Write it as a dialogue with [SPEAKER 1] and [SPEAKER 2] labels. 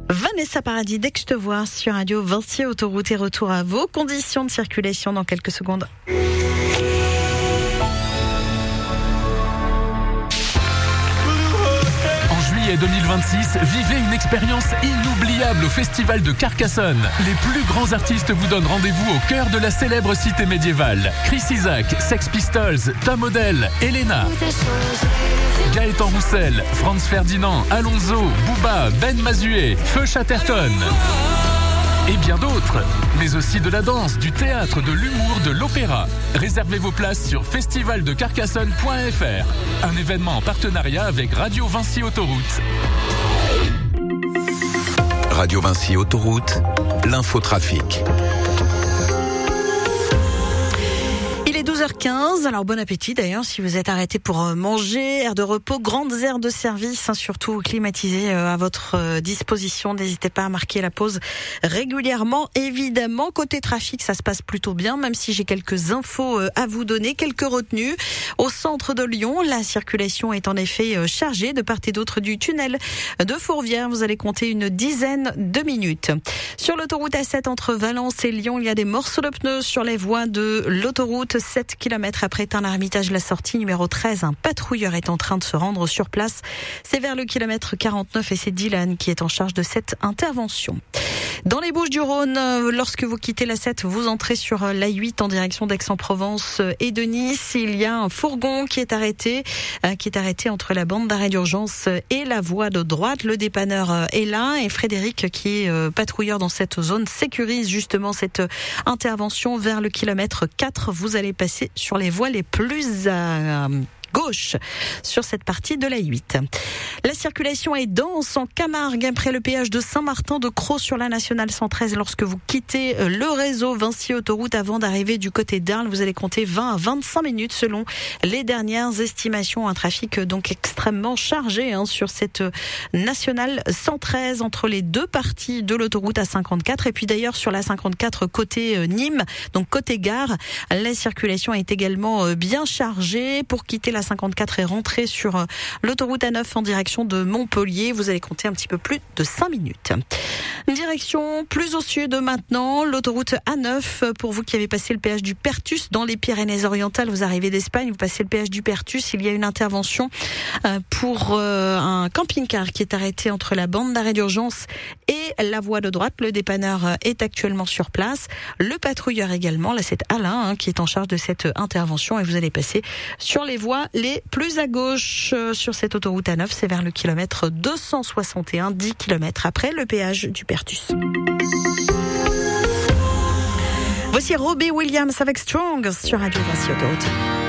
[SPEAKER 1] Vanessa Paradis, dès que je te vois sur Radio Vinci Autoroute et retour à vos conditions de circulation dans quelques secondes.
[SPEAKER 2] En juillet 2026, vivez une expérience inoubliable au Festival de Carcassonne. Les plus grands artistes vous donnent rendez-vous au cœur de la célèbre cité médiévale. Chris Isaak, Sex Pistols, Tom Odell, Elena, Gaëtan Roussel, Franz Ferdinand, Alonso, Booba, Ben Mazué, Feu Chatterton et bien d'autres, mais aussi de la danse, du théâtre, de l'humour, de l'opéra. Réservez vos places sur festivaldecarcassonne.fr, un événement en partenariat avec Radio Vinci Autoroute.
[SPEAKER 3] Radio Vinci Autoroute, l'infotrafic.
[SPEAKER 1] Il est 12h15, alors bon appétit d'ailleurs si vous êtes arrêté pour manger, aire de repos, grandes aires de service, surtout climatisées à votre disposition. N'hésitez pas à marquer la pause régulièrement. Évidemment, côté trafic, ça se passe plutôt bien, même si j'ai quelques infos à vous donner, quelques retenues. Au centre de Lyon, la circulation est en effet chargée de part et d'autre du tunnel de Fourvière. Vous allez compter une dizaine de minutes. Sur l'autoroute A7 entre Valence et Lyon, il y a des morceaux de pneus sur les voies de l'autoroute. 7 km après Tain-l'Hermitage, la sortie numéro 13, un patrouilleur est en train de se rendre sur place. C'est vers le kilomètre 49 et c'est Dylan qui est en charge de cette intervention. Dans les Bouches-du-Rhône, lorsque vous quittez la 7, vous entrez sur la 8 en direction d'Aix-en-Provence et de Nice. Il y a un fourgon qui est arrêté entre la bande d'arrêt d'urgence et la voie de droite. Le dépanneur est là et Frédéric, qui est patrouilleur dans cette zone, sécurise justement cette intervention vers le kilomètre 4. Vous allez passer sur les voies les plus gauche sur cette partie de la 8. La circulation est dense en Camargue après le péage de Saint-Martin de Crau sur la nationale 113. Lorsque vous quittez le réseau Vinci Autoroute avant d'arriver du côté d'Arles, vous allez compter 20 à 25 minutes selon les dernières estimations. Un trafic donc extrêmement chargé sur cette nationale 113 entre les deux parties de l'autoroute A54 et puis d'ailleurs sur la 54 côté Nîmes, donc côté gare, la circulation est également bien chargée. Pour quitter la 54 et rentrer sur l'autoroute A9 en direction de Montpellier, vous allez compter un petit peu plus de 5 minutes. Direction plus au sud maintenant, l'autoroute A9, pour vous qui avez passé le péage du Pertus dans les Pyrénées-Orientales, vous arrivez d'Espagne, vous passez le péage du Pertus, il y a une intervention pour un camping-car qui est arrêté entre la bande d'arrêt d'urgence et la voie de droite. Le dépanneur est actuellement sur place, le patrouilleur également, là c'est Alain qui est en charge de cette intervention et vous allez passer sur les voies les plus à gauche sur cette autoroute A9, c'est vers le kilomètre 261, 10 km après le péage du Pertus. Voici Robbie Williams avec Strong sur Radio Vinci Autoroute.